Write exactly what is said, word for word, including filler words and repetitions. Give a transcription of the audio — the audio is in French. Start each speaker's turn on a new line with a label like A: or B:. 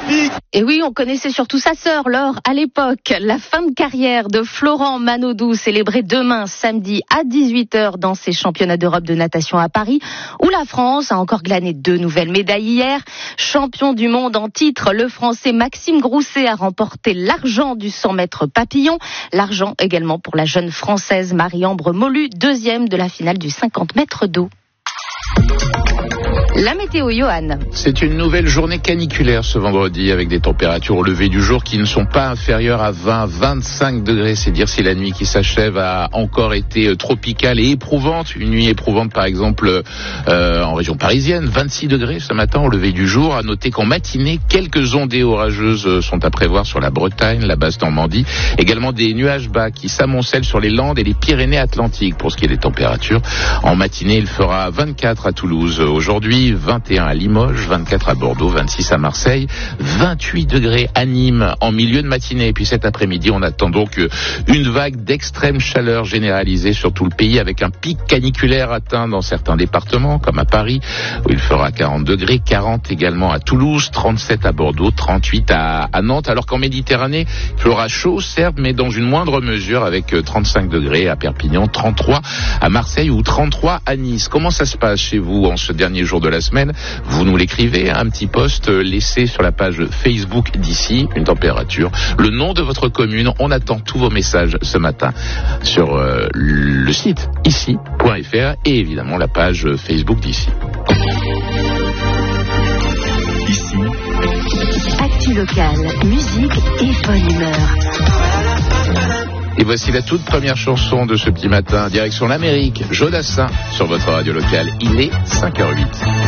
A: magnifique.
B: Et oui, on connaissait surtout sa sœur, Laure, à l'époque. La fin de carrière de Florent Manodou, célébrée demain, samedi, à dix-huit heures, dans ses championnats d'Europe de natation à Paris, où la France a encore glané deux nouvelles médailles hier. Champion du monde en titre, le Français Maxime Grousset a remporté l'argent du cent mètres papillon. L'argent également pour la jeune Française Marie-Ambre Molu, deuxième de la finale du cinquante mètres d'eau. La météo, Johan.
C: C'est une nouvelle journée caniculaire ce vendredi avec des températures au lever du jour qui ne sont pas inférieures à vingt à vingt-cinq degrés. C'est dire si la nuit qui s'achève a encore été tropicale et éprouvante. Une nuit éprouvante par exemple euh, en région parisienne, vingt-six degrés ce matin au lever du jour. À noter qu'en matinée, quelques ondées orageuses sont à prévoir sur la Bretagne, la Basse-Normandie. Également des nuages bas qui s'amoncellent sur les Landes et les Pyrénées-Atlantiques. Pour ce qui est des températures, en matinée, il fera vingt-quatre à Toulouse aujourd'hui, vingt et un à Limoges, vingt-quatre à Bordeaux, vingt-six à Marseille, vingt-huit degrés à Nîmes en milieu de matinée. Et puis cet après-midi, on attend donc une vague d'extrême chaleur généralisée sur tout le pays avec un pic caniculaire atteint dans certains départements comme à Paris où il fera quarante degrés, quarante également à Toulouse, trente-sept à Bordeaux, trente-huit à, à Nantes. Alors qu'en Méditerranée, il fera chaud certes, mais dans une moindre mesure avec trente-cinq degrés à Perpignan, trente-trois à Marseille ou trente-trois à Nice. Comment ça se passe chez vous en ce dernier jour de la semaine? Vous nous l'écrivez, un petit post laissé sur la page Facebook d'ici, une température, le nom de votre commune. On attend tous vos messages ce matin sur euh, le site ici point f r et évidemment la page Facebook d'ici.
A: Ici.
D: Actu locale, musique et bonne humeur.
C: Et voici la toute première chanson de ce petit matin, direction l'Amérique, Jodassin, sur votre radio locale. Il est cinq heures huit.